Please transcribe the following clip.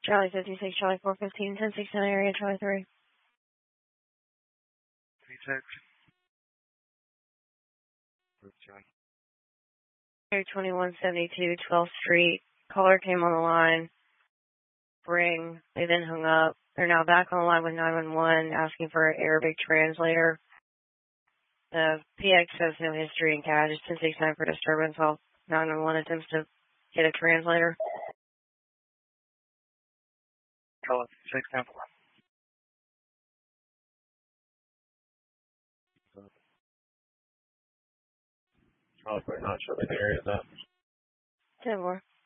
Charlie 56, Charlie 415, 1069 area, Charlie 3. 36. Area 2172, 12th Street. Caller came on the line. Ring. They then hung up. They're now back on the line with 911 asking for an Arabic translator. The PX has no history in CAD. It's 1069 for disturbance. All 911 attempts to get a translator. Call it 694. Probably not sure what the area is at. 10-4.